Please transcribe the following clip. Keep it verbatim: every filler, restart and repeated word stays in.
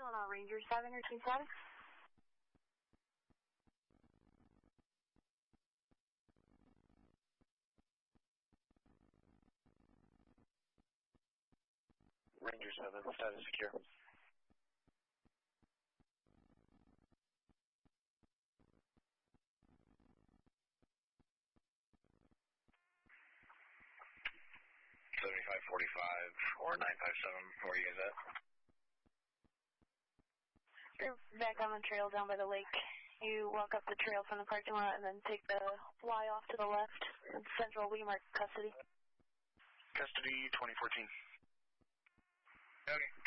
on uh, Ranger seven or Team seven? Ranger seven, status secure. seventy-five forty-five or nine five seven, where are you guys at? You're back on the trail down by the lake. You walk up the trail from the parking lot and then take the Y off to the left. Central Wemark custody. Custody twenty fourteen. Okay.